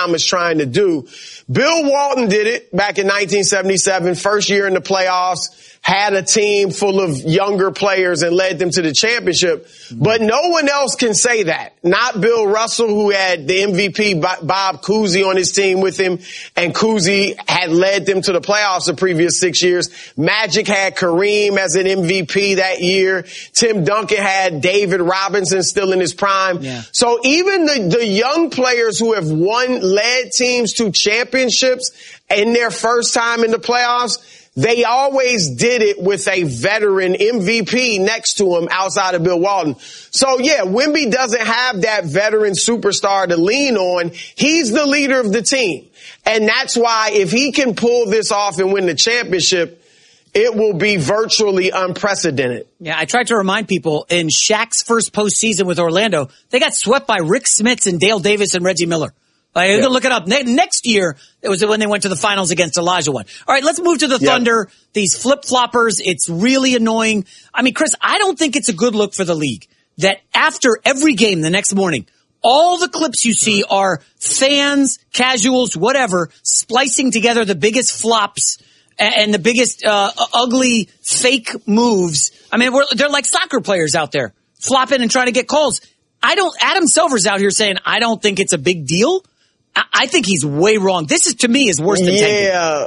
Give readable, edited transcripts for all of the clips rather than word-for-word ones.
Brown is trying to do. Bill Walton did it back in 1977, first year in the playoffs, had a team full of younger players and led them to the championship. But no one else can say that. Not Bill Russell, who had the MVP Bob Cousy on his team with him, and Cousy had led them to the playoffs the previous 6 years. Magic had Kareem as an MVP that year. Tim Duncan had David Robinson still in his prime. Yeah. So even the young players who have led teams to championships in their first time in the playoffs, they always did it with a veteran MVP next to him outside of Bill Walton. So, yeah, Wemby doesn't have that veteran superstar to lean on. He's the leader of the team. And that's why if he can pull this off and win the championship, it will be virtually unprecedented. Yeah, I tried to remind people in Shaq's first postseason with Orlando, they got swept by Rick Smits and Dale Davis and Reggie Miller. You can look it up. Next year, it was when they went to the finals against Olajuwon. All right, let's move to the Thunder. These flip-floppers, it's really annoying. I mean, Chris, I don't think it's a good look for the league that after every game the next morning, all the clips you see are fans, casuals, whatever, splicing together the biggest flops and the biggest ugly fake moves. I mean, they're like soccer players out there flopping and trying to get calls. Adam Silver's out here saying, I don't think it's a big deal. I think he's way wrong. This is, to me, is worse than tanking. Yeah,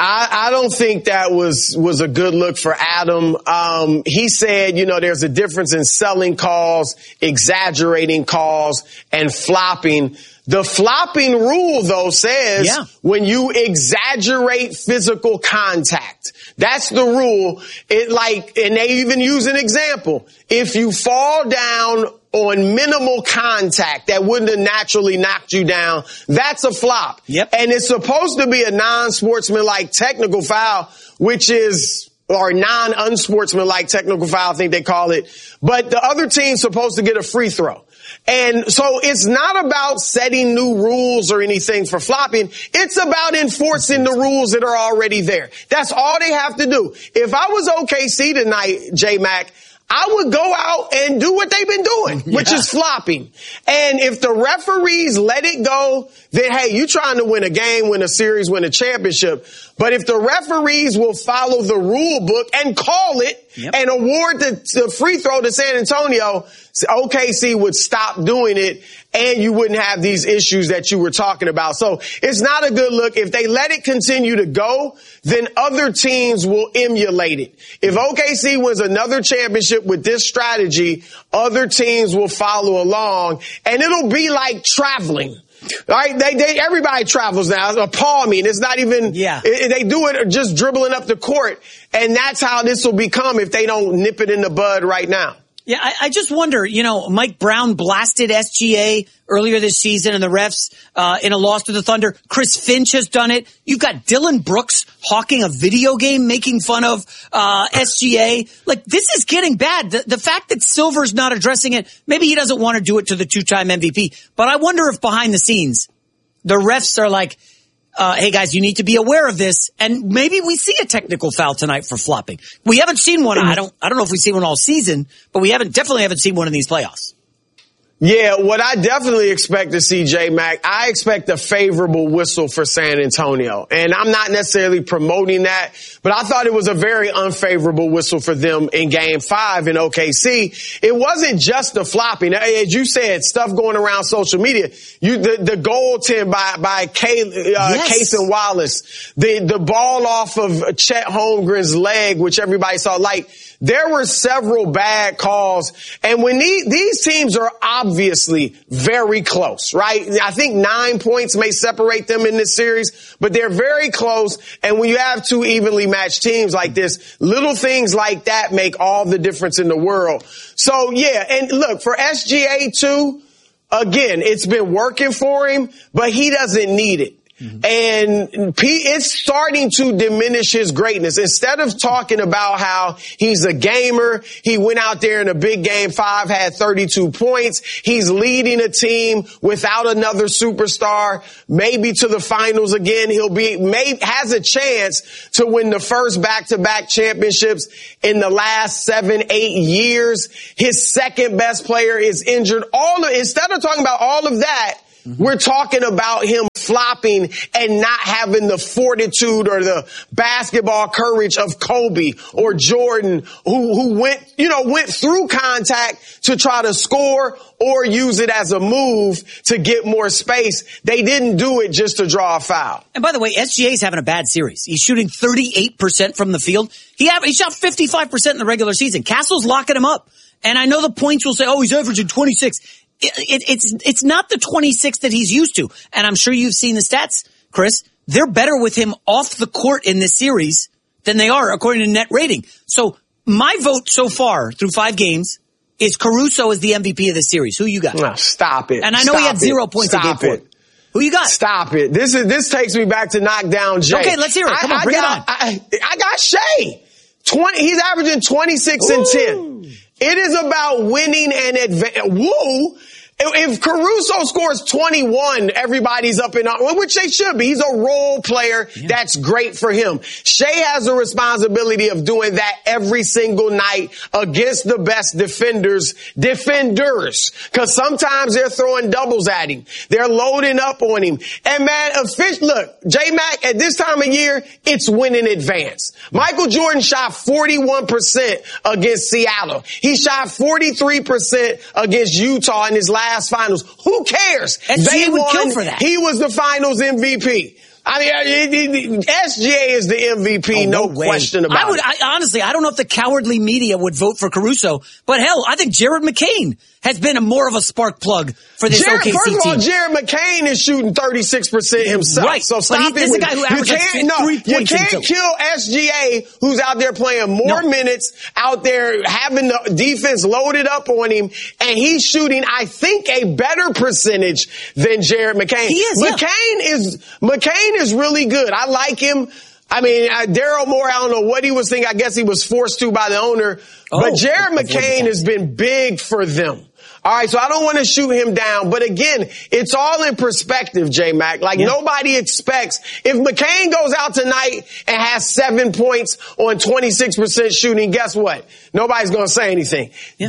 I don't think that was a good look for Adam. He said, there's a difference in selling calls, exaggerating calls, and flopping. The flopping rule, though, says when you exaggerate physical contact, that's the rule. And they even use an example. If you fall down on minimal contact that wouldn't have naturally knocked you down, that's a flop. Yep. And it's supposed to be a non-sportsmanlike technical foul, or non-unsportsmanlike technical foul, I think they call it. But the other team's supposed to get a free throw. And so it's not about setting new rules or anything for flopping. It's about enforcing the rules that are already there. That's all they have to do. If I was OKC tonight, J-Mac, I would go out and do what they've been doing, which is flopping. And if the referees let it go, then, hey, you trying to win a game, win a series, win a championship. But if the referees will follow the rule book and call it and award the free throw to San Antonio, OKC would stop doing it and you wouldn't have these issues that you were talking about. So it's not a good look. If they let it continue to go, then other teams will emulate it. If OKC wins another championship with this strategy, other teams will follow along, and it'll be like traveling. All right, everybody travels now. It's palming. It's not even. They do it just dribbling up the court, and that's how this will become if they don't nip it in the bud right now. Yeah, I just wonder, Mike Brown blasted SGA earlier this season and the refs in a loss to the Thunder. Chris Finch has done it. You've got Dylan Brooks hawking a video game, making fun of SGA. Like, this is getting bad. The fact that Silver's not addressing it, maybe he doesn't want to do it to the two-time MVP. But I wonder if behind the scenes, the refs are like, hey guys, you need to be aware of this, and maybe we see a technical foul tonight for flopping. We haven't seen one. I don't know if we've seen one all season, but we definitely haven't seen one in these playoffs. Yeah, what I definitely expect to see, J-Mac, I expect a favorable whistle for San Antonio. And I'm not necessarily promoting that, but I thought it was a very unfavorable whistle for them in Game 5 in OKC. It wasn't just the flopping. As you said, stuff going around social media. The goaltend by Cason Wallace, the ball off of Chet Holmgren's leg, which everybody saw. Like, there were several bad calls. And when these teams are obviously very close, right? I think 9 points may separate them in this series, but they're very close. And when you have two evenly matched teams like this, little things like that make all the difference in the world. So, yeah, and look, for SGA too, again, it's been working for him, but he doesn't need it. And it's starting to diminish his greatness. Instead of talking about how he's a gamer, he went out there in a big Game 5, had 32 points. He's leading a team without another superstar, maybe to the finals again. Has a chance to win the first back-to-back championships in the last 7-8 years. His second best player is injured. Instead of talking about all of that, we're talking about him flopping and not having the fortitude or the basketball courage of Kobe or Jordan, who went through contact to try to score or use it as a move to get more space. They didn't do it just to draw a foul. And by the way, SGA's having a bad series. He's shooting 38% from the field. He shot 55% in the regular season. Castle's locking him up. And I know the points will say, oh, he's averaging 26. It's not the 26 that he's used to. And I'm sure you've seen the stats, Chris. They're better with him off the court in this series than they are according to net rating. So my vote so far through 5 games is Caruso as the MVP of this series. Who you got? No, stop it. And I know he had 0 points in game 4. Who you got? Stop it. This takes me back to knockdown Jay. Okay, let's hear it. Come on, bring it on. I got Shea. He's averaging 26 and 10. It is about winning and advance. If Caruso scores 21, everybody's up in arms, which they should be. He's a role player. Yeah. That's great for him. Shea has the responsibility of doing that every single night against the best defenders. Because sometimes they're throwing doubles at him. They're loading up on him. And man, look, J-Mac, at this time of year, it's win in advance. Michael Jordan shot 41% against Seattle. He shot 43% against Utah in his last finals. Who cares? SGA would kill for that. He was the finals MVP. I mean, SGA is the MVP, no question about it. Honestly, I don't know if the cowardly media would vote for Caruso, but hell, I think Jared McCain has been more of a spark plug for this OKC team. First of all, Jared McCain is shooting 36% himself. Right. So stop it. He's the guy who averages 3 points. You can't kill SGA, who's out there playing more minutes, out there having the defense loaded up on him, and he's shooting, I think, a better percentage than Jared McCain. He is, McCain is really good. I like him. I mean, Daryl Moore, I don't know what he was thinking. I guess he was forced to by the owner. But Jared McCain has been big for them. All right, so I don't want to shoot him down. But again, it's all in perspective, J-Mac. Nobody expects. If McCain goes out tonight and has 7 points on 26% shooting, guess what? Nobody's going to say anything. Yeah.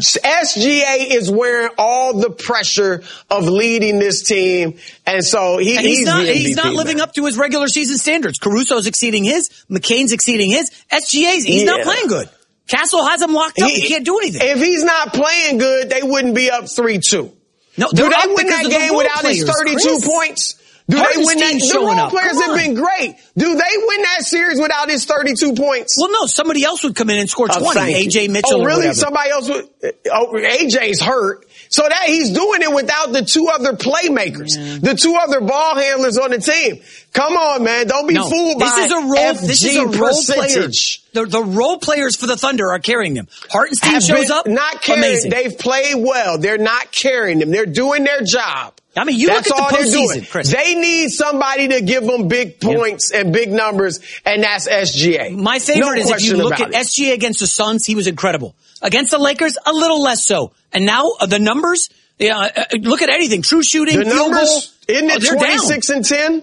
SGA is wearing all the pressure of leading this team. And so he's not living up to his regular season standards. Caruso's exceeding his. McCain's exceeding his. He's not playing good. Castle has him locked up. He can't do anything. If he's not playing good, they wouldn't be up 3-2. No, do they win that game without his 32 points? Do they win that? The role players have been great. Do they win that series without his 32 points? Well, no. Somebody else would come in and score 20. AJ Mitchell. Oh, really? Or whatever. Somebody else would? Oh, AJ's hurt. So that he's doing it without the 2 other playmakers, the 2 other ball handlers on the team. Come on, man. Don't be fooled by this is a role percentage. The role players for the Thunder are carrying them. Hartenstein shows up. Not carrying. Amazing. They've played well. They're not carrying them. They're doing their job. I mean, look at the postseason, Chris. They need somebody to give them big points and big numbers, and that's SGA. My favorite is if you look at SGA against the Suns, he was incredible. Against the Lakers, a little less so. And now the numbers, look at anything. True shooting, the field numbers, goal. Isn't it 26 and 10?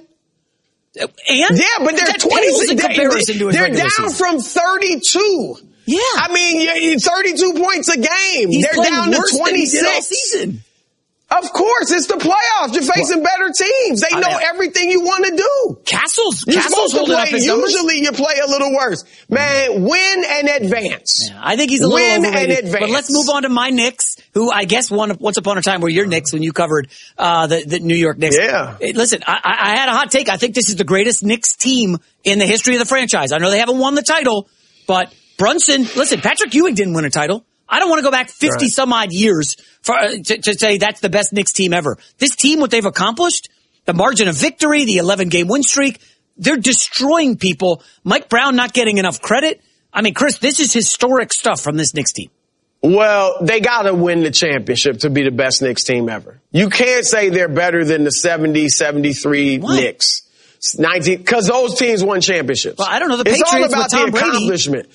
And? Yeah, but they're 26 in comparison to his they're down season. From 32. Yeah. I mean, 32 points a game. They're down to 26 all season. Of course, it's the playoffs. You're facing better teams. They know everything you want to do. Castle's holding up his numbers. Usually you play a little worse. Man, win and advance. Yeah, I think he's a little overrated. But let's move on to my Knicks, who I guess once upon a time were your Knicks when you covered the New York Knicks. Yeah. Listen, I had a hot take. I think this is the greatest Knicks team in the history of the franchise. I know they haven't won the title, but Brunson, listen, Patrick Ewing didn't win a title. I don't want to go back 50 some odd years to say that's the best Knicks team ever. This team, what they've accomplished, the margin of victory, the 11-game win streak, they're destroying people. Mike Brown not getting enough credit. I mean, Chris, this is historic stuff from this Knicks team. Well, they got to win the championship to be the best Knicks team ever. You can't say they're better than the 70, 73 Knicks. 19, because those teams won championships. Well, I don't know. The Patriots it's all about with Tom the accomplishment.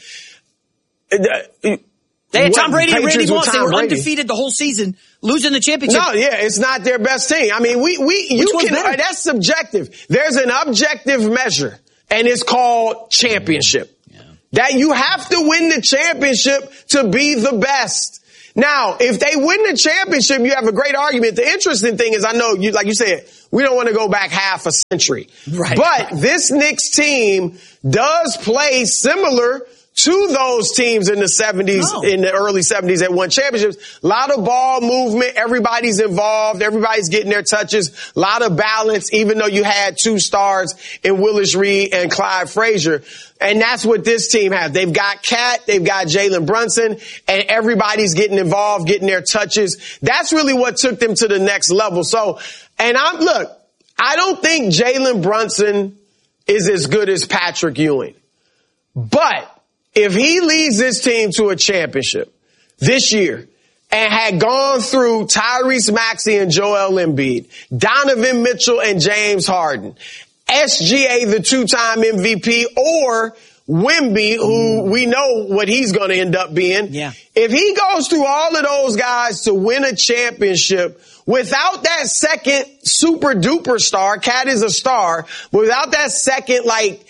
They had Tom Brady and Randy Moss. They were undefeated the whole season, losing the championship. No, yeah, it's not their best team. I mean, that's subjective. There's an objective measure, and it's called championship. Yeah. That you have to win the championship to be the best. Now, if they win the championship, you have a great argument. The interesting thing is, I know, like you said, We don't want to go back half a century. Right. But this Knicks team does play similar to those teams in the 70s, in the early 70s that won championships. A lot of ball movement. Everybody's involved. Everybody's getting their touches. A lot of balance, even though you had two stars in Willis Reed and Clyde Frazier. And that's what this team has. They've got Cat, they've got Jalen Brunson, and everybody's getting involved, getting their touches. That's really what took them to the next level. So, and I don't think Jalen Brunson is as good as Patrick Ewing. But if he leads this team to a championship this year and had gone through Tyrese Maxey and Joel Embiid, Donovan Mitchell and James Harden, SGA, the two-time MVP, or Wemby, who we know what he's going to end up being. Yeah. If he goes through all of those guys to win a championship without that second super-duper star, Cat is a star, but without that second,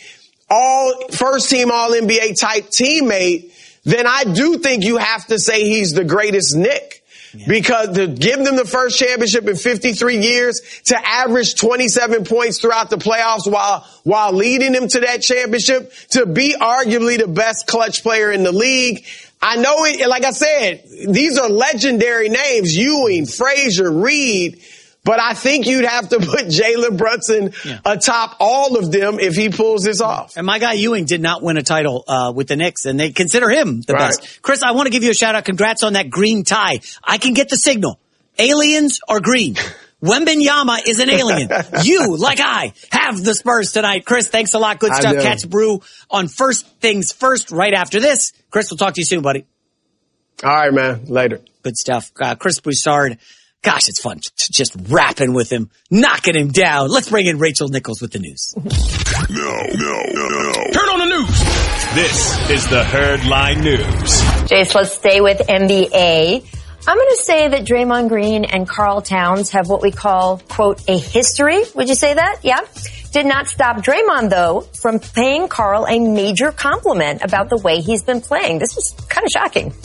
first team All-NBA type teammate, then I do think you have to say he's the greatest Knick. Yeah. Because to give them the first championship in 53 years, to average 27 points throughout the playoffs while leading them to that championship, to be arguably the best clutch player in the league. I know it, like I said, these are legendary names, Ewing, Frazier, Reed. But I think you'd have to put Jalen Brunson atop all of them if he pulls this off. And my guy Ewing did not win a title with the Knicks, and they consider him the best. Chris, I want to give you a shout-out. Congrats on that green tie. I can get the signal. Aliens are green. Wembanyama is an alien. You, like I, have the Spurs tonight. Chris, thanks a lot. Good stuff. Catch Brew on First Things First right after this. Chris, we'll talk to you soon, buddy. All right, man. Later. Good stuff. Chris Broussard. Gosh, it's fun just rapping with him, knocking him down. Let's bring in Rachel Nichols with the news. No. Turn on the news. This is the Herdline News. Jace, let's stay with NBA. I'm going to say that Draymond Green and Karl Towns have what we call, quote, a history. Would you say that? Yeah. Did not stop Draymond, though, from paying Karl a major compliment about the way he's been playing. This was kind of shocking.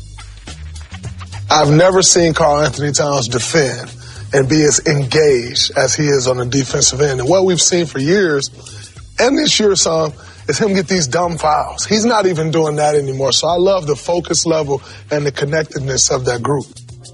I've never seen Karl Anthony Towns defend and be as engaged as he is on the defensive end. And what we've seen for years, and this year some, is him get these dumb fouls. He's not even doing that anymore. So I love the focus level and the connectedness of that group.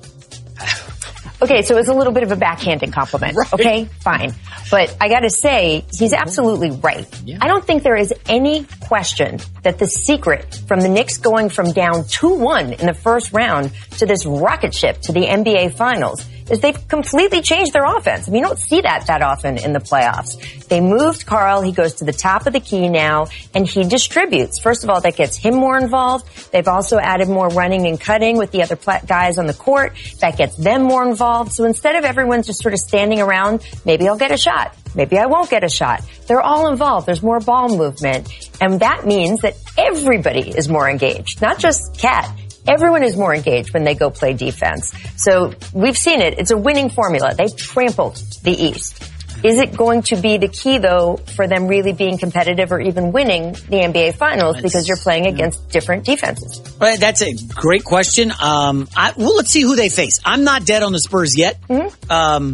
Okay, so it's a little bit of a backhanded compliment. Right. Okay, fine. But I gotta say, he's absolutely right. Yeah. I don't think there is any question that the secret from the Knicks going from down 2-1 in the first round to this rocket ship to the NBA Finals is they've completely changed their offense. I mean, you don't see that often in the playoffs. They moved Karl. He goes to the top of the key now, and he distributes. First of all, that gets him more involved. They've also added more running and cutting with the other guys on the court. That gets them more involved. So instead of everyone just sort of standing around, maybe I'll get a shot, maybe I won't get a shot, they're all involved. There's more ball movement. And that means that everybody is more engaged, not just Cat. Everyone is more engaged when they go play defense. So we've seen it. It's a winning formula. They've trampled the East. Is it going to be the key, though, for them really being competitive or even winning the NBA Finals because you're playing against different defenses? Well, that's a great question. Let's see who they face. I'm not dead on the Spurs yet. Mm-hmm.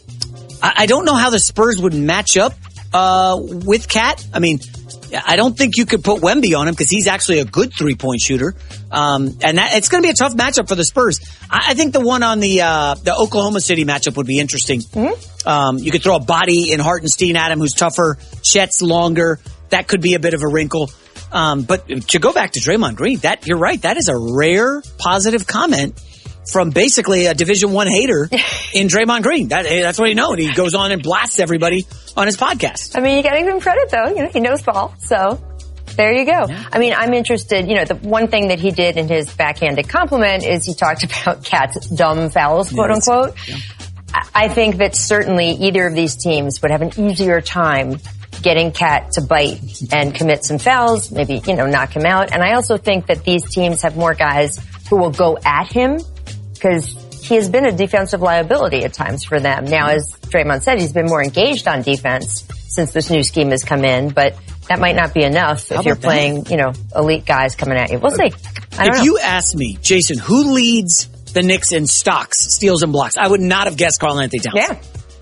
I don't know how the Spurs would match up with Cat. I mean, I don't think you could put Wemby on him because he's actually a good three-point shooter. And it's going to be a tough matchup for the Spurs. I think the one on the Oklahoma City matchup would be interesting. Mm-hmm. You could throw a body in Hartenstein at him who's tougher. Chet's longer. That could be a bit of a wrinkle. But to go back to Draymond Green, you're right. That is a rare positive comment from basically a Division I hater in Draymond Green. That's what he knows. He goes on and blasts everybody on his podcast. I mean, you got to give him credit, though. He knows ball. So there you go. Yeah. I mean, I'm interested. The one thing that he did in his backhanded compliment is he talked about Cat's dumb fouls, quote unquote. Yeah. I think that certainly either of these teams would have an easier time getting Cat to bite and commit some fouls, maybe, knock him out. And I also think that these teams have more guys who will go at him, because he has been a defensive liability at times for them. Now, as Draymond said, he's been more engaged on defense since this new scheme has come in, but that might not be enough if you're playing, elite guys coming at you. We'll see. If you ask me, Jason, who leads the Knicks in stocks, steals, and blocks, I would not have guessed Karl Anthony Towns. Yeah.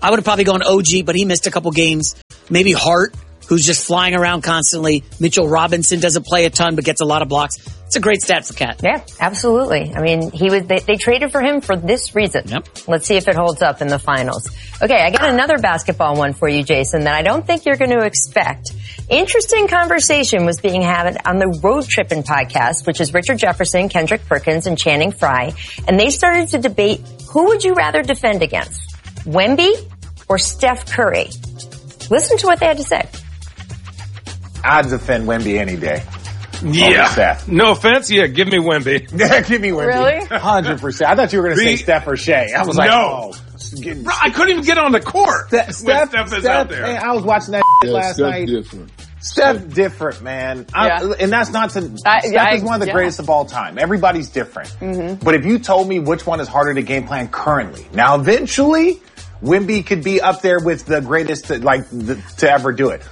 I would have probably gone OG, but he missed a couple games. Maybe Hart, who's just flying around constantly. Mitchell Robinson doesn't play a ton, but gets a lot of blocks. It's a great stat for Cat. Yeah, absolutely. I mean, they traded for him for this reason. Yep. Let's see if it holds up in the finals. Okay, I got another basketball one for you, Jason, that I don't think you're going to expect. Interesting conversation was being had on the Road Trippin' podcast, which is Richard Jefferson, Kendrick Perkins, and Channing Frye. And they started to debate, who would you rather defend against? Wemby or Steph Curry? Listen to what they had to say. I'd defend Wemby any day. Yeah. No offense. Yeah, give me Wemby. Yeah, give me Wemby. Really? 100%. I thought you were going to say Steph or Shea. I was like, no. I couldn't even get on the court. Steph is out there. Man, I was watching that last night. Steph different, man. And that's not to... Steph is one of the greatest of all time. Everybody's different. Mm-hmm. But if you told me which one is harder to game plan currently, now eventually, Wemby could be up there with the greatest to ever do it.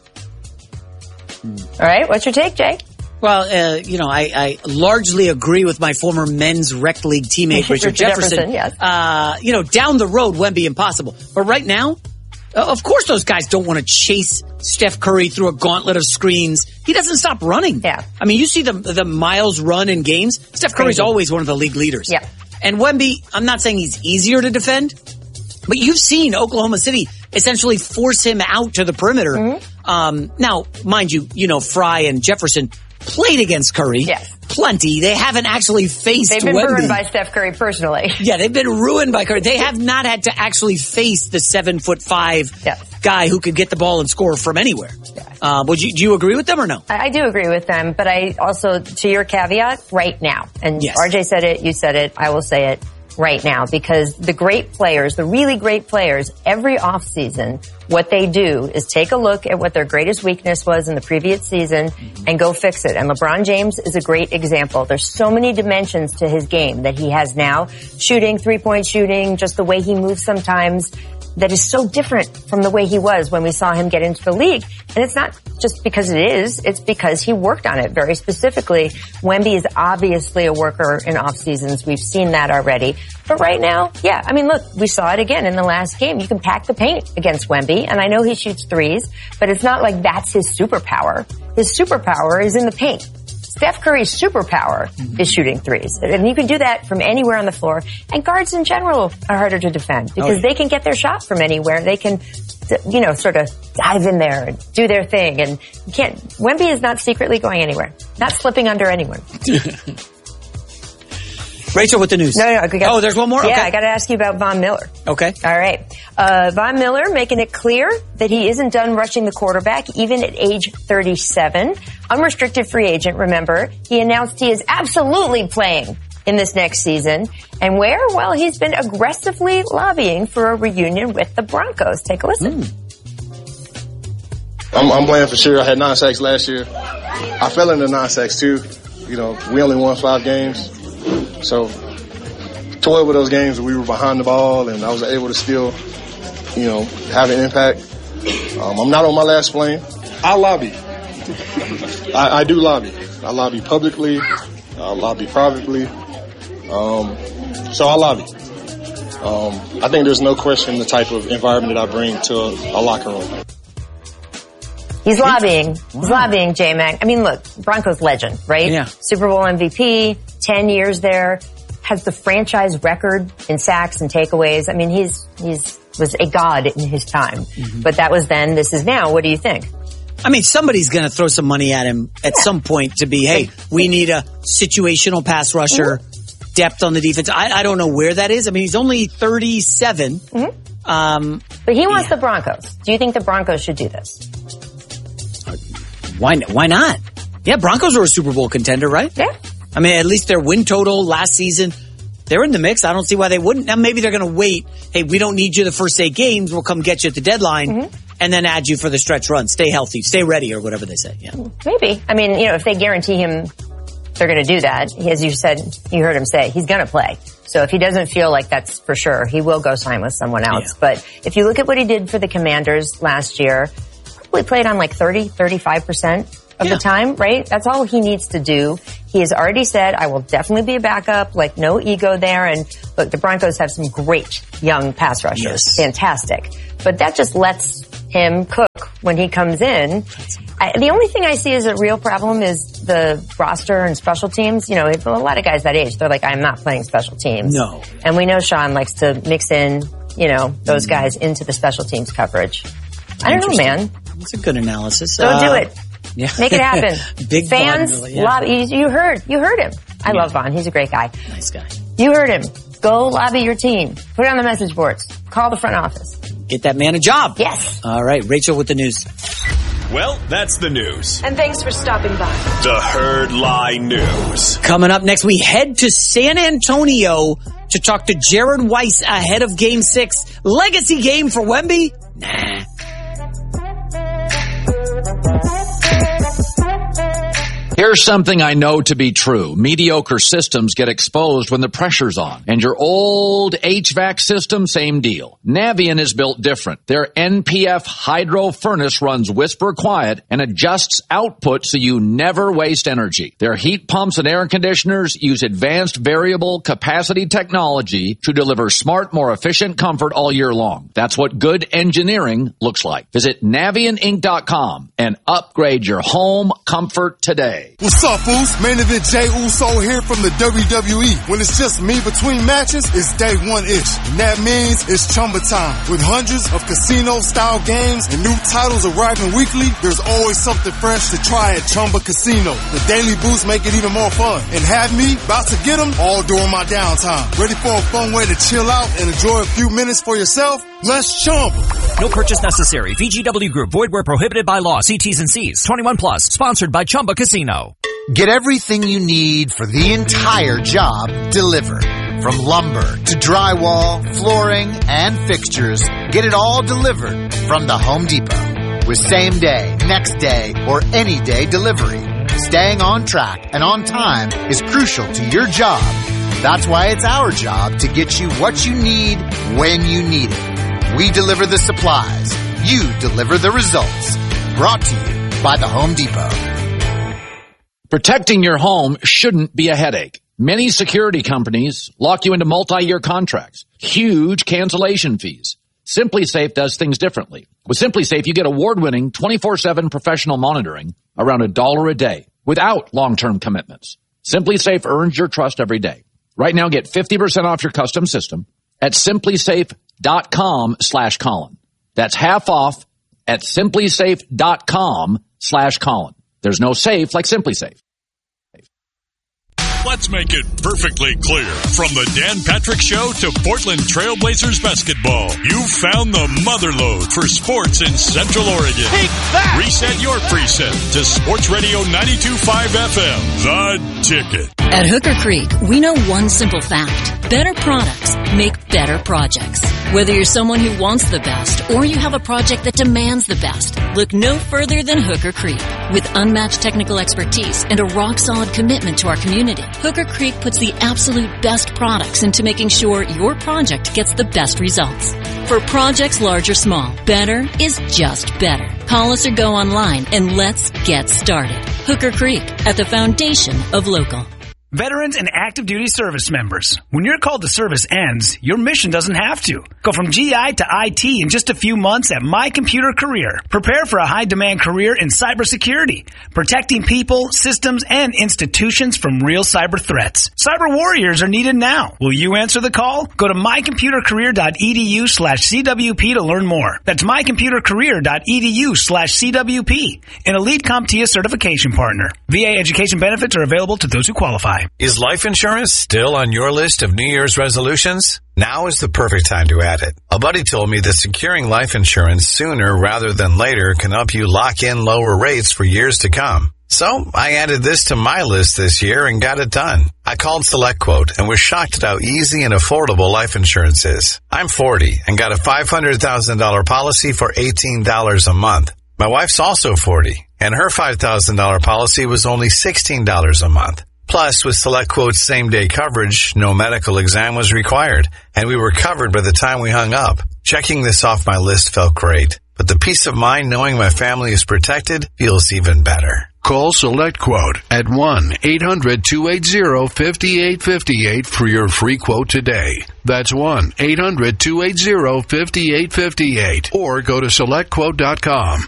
All right. What's your take, Jay? Well, I largely agree with my former men's rec league teammate, Richard Jefferson. Yes. Down the road, Wemby impossible. But right now, of course those guys don't want to chase Steph Curry through a gauntlet of screens. He doesn't stop running. Yeah. I mean, you see the miles run in games. Steph Curry's always one of the league leaders. Yeah. And Wemby, I'm not saying he's easier to defend, but you've seen Oklahoma City essentially force him out to the perimeter. Mm-hmm. Now, mind you, Frye and Jefferson played against Curry. Yes. Plenty. They haven't actually faced Wemby. They've been ruined by Steph Curry personally. Yeah, they've been ruined by Curry. They have not had to actually face the 7'5" guy who could get the ball and score from anywhere. Yes. Do you agree with them or no? I do agree with them, but I also, to your caveat, right now. And yes. RJ said it, you said it, I will say it right now, because the great players, the really great players, every offseason, what they do is take a look at what their greatest weakness was in the previous season and go fix it. And LeBron James is a great example. There's so many dimensions to his game that he has now. Shooting, three-point shooting, just the way he moves sometimes, that is so different from the way he was when we saw him get into the league. And it's not just because it's because he worked on it very specifically. Wemby is obviously a worker in off seasons. We've seen that already. But right now, yeah, I mean, look, we saw it again in the last game. You can pack the paint against Wemby, and I know he shoots threes, but it's not like that's his superpower. His superpower is in the paint. Steph Curry's superpower is shooting threes. And you can do that from anywhere on the floor. And guards in general are harder to defend because they can get their shot from anywhere. They can, sort of dive in there and do their thing. And Wemby is not secretly going anywhere. Not slipping under anyone. Rachel with the news. No. There's one more? Yeah, okay. I got to ask you about Von Miller. Okay. All right. Von Miller making it clear that he isn't done rushing the quarterback, even at age 37. Unrestricted free agent, remember. He announced he is absolutely playing in this next season. And where? Well, he's been aggressively lobbying for a reunion with the Broncos. Take a listen. I'm playing for sure. I had 9 sacks last year. I fell into 9 sacks too. We only won 5 games. So 12 of those games we were behind the ball and I was able to still, have an impact. I'm not on my last plane. I lobby. I do lobby. I lobby publicly. I lobby privately. So I lobby. I think there's no question the type of environment that I bring to a locker room. He's lobbying. He's lobbying, J-Mac. I mean, look, Broncos legend, right? Yeah. Super Bowl MVP, 10 years there, has the franchise record in sacks and takeaways. I mean, he's was a god in his time. Mm-hmm. But that was then, this is now. What do you think? I mean, somebody's going to throw some money at him at some point to be, hey, we need a situational pass rusher, depth on the defense. I don't know where that is. I mean, he's only 37. But he wants the Broncos. Do you think the Broncos should do this? Why not? Yeah, Broncos are a Super Bowl contender, right? Yeah. I mean, at least their win total last season, they're in the mix. I don't see why they wouldn't. Now, maybe they're going to wait. Hey, we don't need you the first 8 games. We'll come get you at the deadline and then add you for the stretch run. Stay healthy. Stay ready or whatever they say. Yeah. Maybe. I mean, if they guarantee him they're going to do that, as you said, you heard him say, he's going to play. So if he doesn't feel like that's for sure, he will go sign with someone else. Yeah. But if you look at what he did for the Commanders last year, probably played on like 35% of the time, right? That's all he needs to do. He has already said, I will definitely be a backup, like no ego there. And look, the Broncos have some great young pass rushers. Yes. Fantastic. But that just lets him cook when he comes in. The only thing I see as a real problem is the roster and special teams. You know, a lot of guys that age, they're like, I'm not playing special teams. No. And we know Sean likes to mix in, you know, those guys into the special teams coverage. I don't know, man. That's a good analysis. Go do it. Yeah. Make it happen. Big fans Vaughn, really, yeah. lobby. You heard him. I love Vaughn. He's a great guy. Nice guy. You heard him. Go lobby your team. Put it on the message boards. Call the front office. Get that man a job. Yes. All right, Rachel with the news. Well, that's the news. And thanks for stopping by. The Herd Lie News. Coming up next, we head to San Antonio to talk to Jared Weiss ahead of Game 6. Legacy game for Wemby? Nah. Here's something I know to be true. Mediocre systems get exposed when the pressure's on. And your old HVAC system, same deal. Navien is built different. Their NPF hydro furnace runs whisper quiet and adjusts output so you never waste energy. Their heat pumps and air conditioners use advanced variable capacity technology to deliver smart, more efficient comfort all year long. That's what good engineering looks like. Visit NavienInc.com and upgrade your home comfort today. What's up, fools? Main event Jey Uso here from the WWE. When it's just me between matches, it's day one-ish. And that means it's Chumba time. With hundreds of casino-style games and new titles arriving weekly, there's always something fresh to try at Chumba Casino. The daily boosts make it even more fun. And have me about to get them all during my downtime. Ready for a fun way to chill out and enjoy a few minutes for yourself? Let's Chumba. No purchase necessary. VGW Group. Void where prohibited by law. See T's and C's. 21 plus. Sponsored by Chumba Casino. Get everything you need for the entire job delivered. From lumber to drywall, flooring, and fixtures, get it all delivered from the Home Depot. With same day, next day, or any day delivery. Staying on track and on time is crucial to your job. That's why it's our job to get you what you need when you need it. We deliver the supplies. You deliver the results. Brought to you by the Home Depot. Protecting your home shouldn't be a headache. Many security companies lock you into multi-year contracts, huge cancellation fees. SimpliSafe does things differently. With SimpliSafe, you get award-winning 24/7 professional monitoring around $1 a day without long-term commitments. SimpliSafe earns your trust every day. Right now, get 50% off your custom system at SimpliSafe.com/Colin. That's half off at SimpliSafe.com/Colin. There's no safe like SimpliSafe. Let's make it perfectly clear. From the Dan Patrick Show to Portland Trailblazers basketball, you've found the motherlode for sports in Central Oregon. Take that! Reset your preset to Sports Radio 92.5 FM, The Ticket. At Hooker Creek, we know one simple fact. Better products make better projects. Whether you're someone who wants the best or you have a project that demands the best, look no further than Hooker Creek. With unmatched technical expertise and a rock-solid commitment to our community, Hooker Creek puts the absolute best products into making sure your project gets the best results. For projects large or small, better is just better. Call us or go online and let's get started. Hooker Creek, at the foundation of local. Veterans and active duty service members. When your call to service ends, your mission doesn't have to. Go from GI to IT in just a few months at My Computer Career. Prepare for a high-demand career in cybersecurity, protecting people, systems, and institutions from real cyber threats. Cyber warriors are needed now. Will you answer the call? Go to mycomputercareer.edu/CWP to learn more. That's mycomputercareer.edu/CWP. An Elite CompTIA certification partner. VA education benefits are available to those who qualify. Is life insurance still on your list of New Year's resolutions? Now is the perfect time to add it. A buddy told me that securing life insurance sooner rather than later can help you lock in lower rates for years to come. So I added this to my list this year and got it done. I called SelectQuote and was shocked at how easy and affordable life insurance is. I'm 40 and got a $500,000 policy for $18 a month. My wife's also 40 and her $5,000 policy was only $16 a month. Plus, with SelectQuote's same-day coverage, no medical exam was required, and we were covered by the time we hung up. Checking this off my list felt great, but the peace of mind knowing my family is protected feels even better. Call SelectQuote at 1-800-280-5858 for your free quote today. That's 1-800-280-5858. Or go to SelectQuote.com.